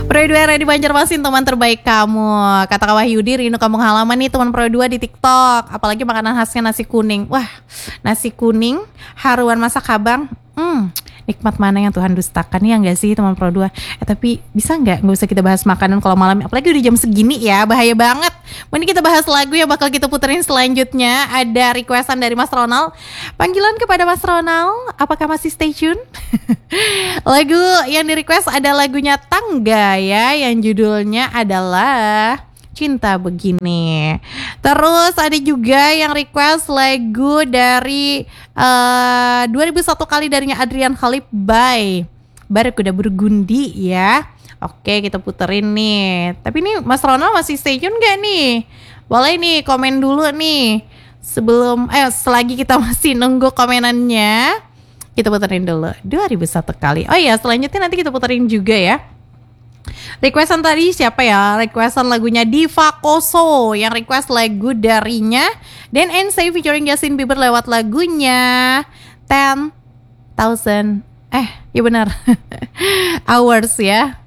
Pro 2 ready Banjarmasin, teman terbaik kamu. Kata Kak Wahyudi, rindu kampung halaman nih teman Pro 2 di TikTok. Apalagi makanan khasnya nasi kuning. Wah, nasi kuning, haruan masak abang. Nikmat mana yang Tuhan dustakan ya nggak sih teman Pro 2? Tapi bisa nggak usah kita bahas makanan kalau malam, apalagi udah jam segini ya, bahaya banget. Mending kita bahas lagu yang bakal kita puterin selanjutnya. Ada requestan dari Mas Ronald. Panggilan kepada Mas Ronald, apakah masih stay tune? Lagu yang di request ada lagunya Tangga ya, yang judulnya adalah Cinta Begini. Terus ada juga yang request lagu dari 2001 kali darinya Adrian Khalib by Barakuda Burgundi ya. Oke, kita puterin nih. Tapi ini Mas Ronald masih stay tune gak nih? Boleh nih komen dulu nih. Selagi kita masih nunggu komenannya, kita puterin dulu 2001 kali. Oh iya, selanjutnya nanti kita puterin juga ya. Requestan tadi siapa ya? Requestan lagunya Diva Koso, yang request lagu darinya Dan NC featuring Justin Bieber lewat lagunya 10,000 ya benar Hours ya.